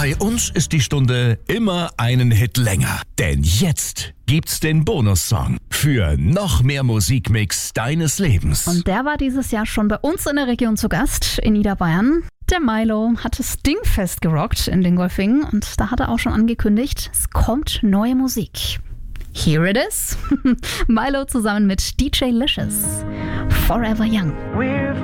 Bei uns ist die Stunde immer einen Hit länger. Denn jetzt gibt's den Bonussong für noch mehr Musikmix deines Lebens. Und der war dieses Jahr schon bei uns in der Region zu Gast, in Niederbayern. Der Milo hat das Dingfest gerockt in Dingolfing und da hat er auch schon angekündigt, es kommt neue Musik. Here it is. Milo zusammen mit DJ Licious. Forever Young.